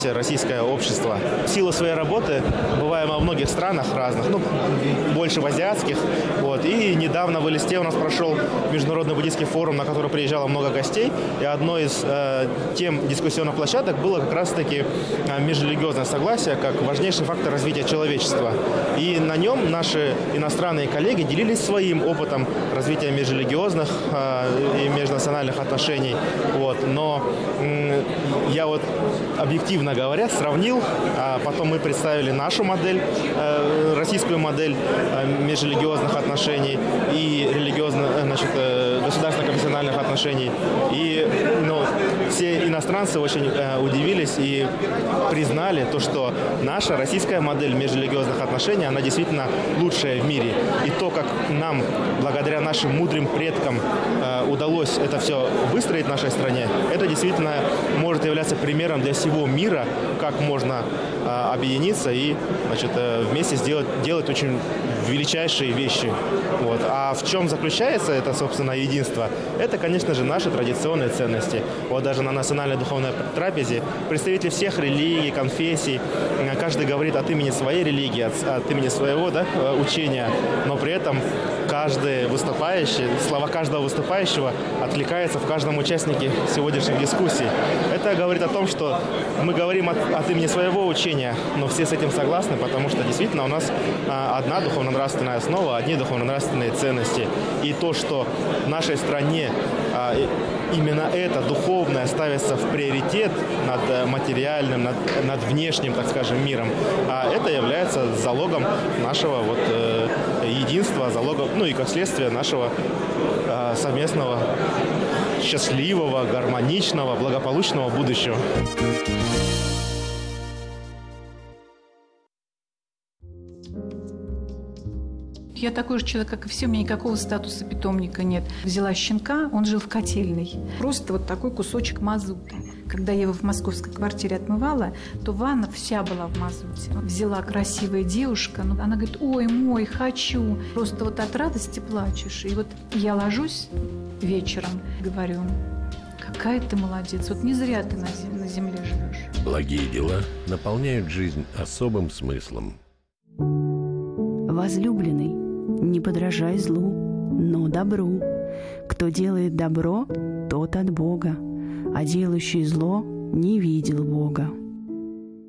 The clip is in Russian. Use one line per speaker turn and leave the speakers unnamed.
Российское общество. В силу своей работы бываем во многих странах разных, больше в азиатских. И недавно в Элисте у нас прошел международный буддийский форум, на который приезжало много гостей. И одной из тем дискуссионных площадок было как раз-таки межрелигиозное согласие как важнейший фактор развития человечества. И на нем наши иностранные коллеги делились своим опытом развития межрелигиозных и межнациональных отношений. Но я объективно говоря, сравнил, а потом мы представили нашу модель, российскую модель межрелигиозных отношений и государственно-конфессиональных отношений. И все иностранцы очень удивились и признали то, что наша российская модель межрелигиозных отношений, она действительно лучшая в мире. И то, как нам, благодаря нашим мудрым предкам, удалось это все выстроить в нашей стране, это действительно может являться примером для всего мира, как можно объединиться и вместе делать очень величайшие вещи. А в чем заключается это, собственно, единство? Это, конечно же, наши традиционные ценности. Даже на национальной духовной трапезе представители всех религий, конфессий, каждый говорит от имени своей религии, от имени своего учения, но при этом каждый выступающий, слова каждого выступающего откликаются в каждом участнике сегодняшних дискуссий. Это говорит о том, что мы говорим от имени своего учения, но все с этим согласны, потому что действительно у нас одна духовно-нравственная основа, одни духовно-нравственные ценности. И то, что в нашей стране именно это духовное ставится в приоритет над материальным, над внешним, так скажем, миром, это является залогом нашего единства, залогом, и как следствие нашего совместного, счастливого, гармоничного, благополучного будущего.
Я такой же человек, как и все, у меня никакого статуса питомника нет. Взяла щенка, он жил в котельной. Просто такой кусочек мазута. Когда я его в московской квартире отмывала, то ванна вся была в мазуте. Взяла красивая девушка, она говорит: ой, мой, хочу. Просто от радости плачешь. И я ложусь вечером, говорю: какая ты молодец, не зря ты на земле живешь.
Благие дела наполняют жизнь особым смыслом.
Возлюбленный, не подражай злу, но добру. Кто делает добро, тот от Бога, а делающий зло не видел Бога.